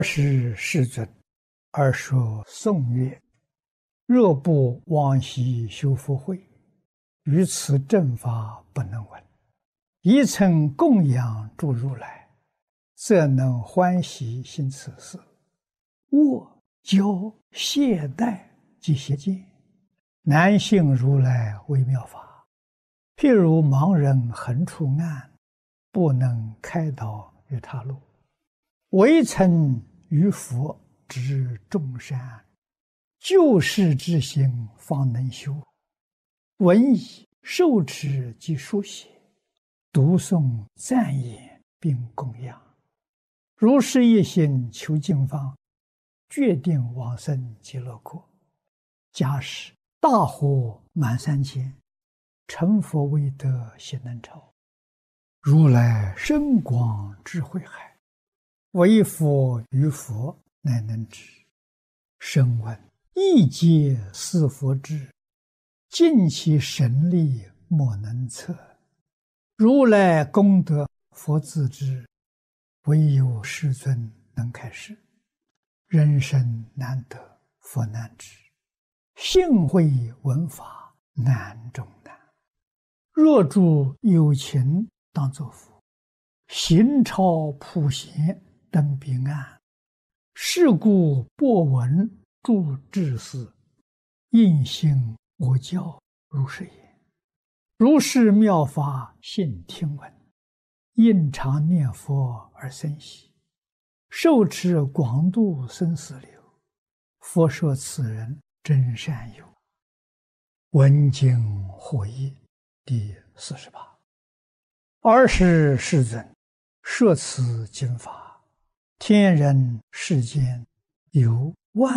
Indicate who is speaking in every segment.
Speaker 1: 是世尊，而说颂曰：若不往昔修福慧，于此正法不能闻。一曾供养诸如来，则能欢喜行此事。握教懈怠及邪见，难信如来微妙法。譬如盲人横出暗，不能开导于他路。唯曾于佛知众善，救世之心方能修。闻已受持及书写，读诵赞言并供养。如是一心求经方，决定往生极乐国。假使大火满三千，成佛未得悉能超。如来深广智慧海，唯佛于佛乃能知。声闻亦皆似佛智，尽其神力莫能测。如来功德佛自知，唯有世尊能开示。人生难得佛难知，信会闻法难中难。若诸有情当作佛，行超普贤登彼岸。是故播闻诸智事，应信我教如是言。如是妙法信听闻，应常念佛而生喜。受持广度生死流，佛说此人真善友。闻经获益第48。尔时世尊摄此经法，天人世间有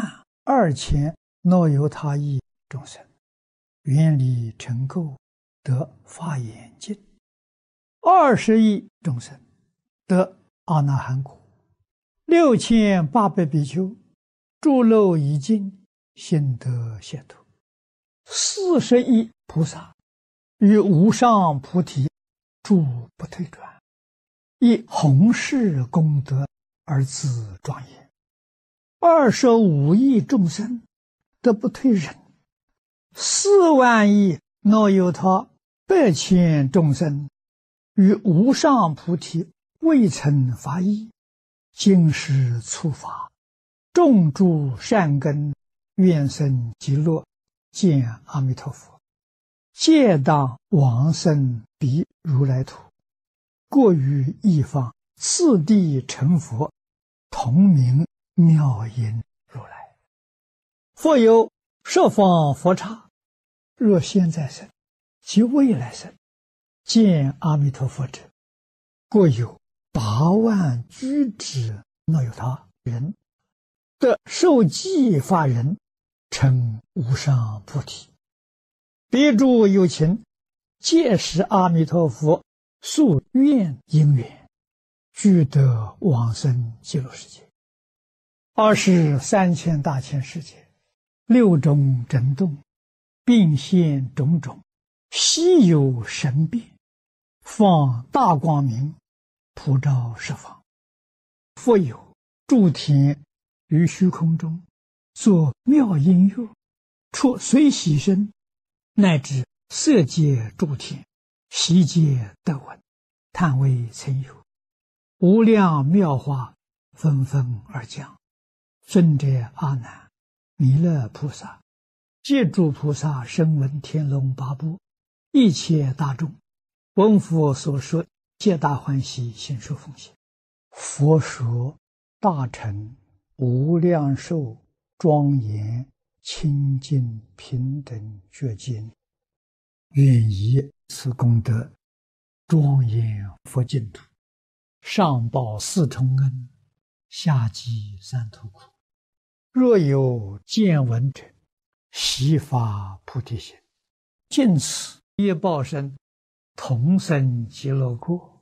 Speaker 1: 12000耨由他亿众生，愿力成垢，得法眼净；20亿众生得阿那含果；6800比丘诸漏已尽，心得解脱；40亿菩萨于无上菩提住不退转，以弘誓功德而自庄严；25亿众生得不退忍；4万亿耨由他100千众生于无上菩提未曾发意，今时初发，种诸善根，愿生极乐，见阿弥陀佛，皆当往生彼如来土，过于一方，次第成佛，同名妙音如来。复有十方佛刹，若现在生及未来生，见阿弥陀佛者，过有8万居之耨由他人，得受记法人，成无上菩提。彼诸有情，皆是阿弥陀佛宿愿因缘，俱得往生极乐世界。23千大千世界，6种震动，并现种种稀有神变，放大光明，普照十方。复有诸天于虚空中，作妙音乐，出随喜声，乃至色界诸天，悉皆得闻，叹为曾有。无量妙法纷纷而降。尊者阿难、弥勒菩萨、皆诸菩萨声闻天龙八部，一切大众，闻佛所说，皆大欢喜，心受奉献。佛说大乘无量寿庄严清净平等觉经，愿以此功德庄严佛净土，上报4重恩，下济3途苦。若有见闻者，悉发菩提心，尽此业报身，同生极乐国。